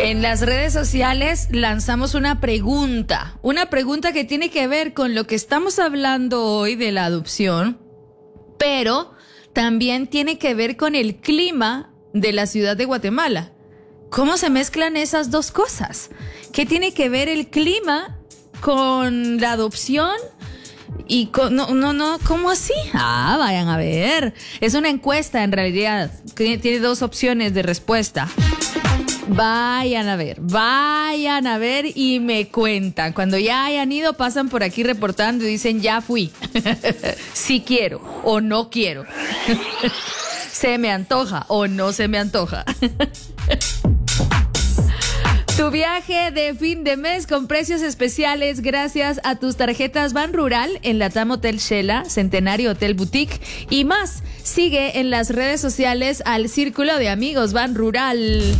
En las redes sociales lanzamos una pregunta que tiene que ver con lo que estamos hablando hoy de la adopción, pero también tiene que ver con el clima de la ciudad de Guatemala. ¿Cómo se mezclan esas dos cosas? ¿Qué tiene que ver el clima con la adopción? Y no, ¿cómo así? Vayan a ver. Es una encuesta en realidad. Tiene dos opciones de respuesta. Vayan a ver y me cuentan. Cuando ya hayan ido, pasan por aquí reportando y dicen, ya fui. Si quiero o no quiero. Se me antoja o no se me antoja. Tu viaje de fin de mes con precios especiales gracias a tus tarjetas Ban Rural en Latam Hotel Shela, Centenario Hotel Boutique y más. Sigue en las redes sociales al Círculo de Amigos Ban Rural.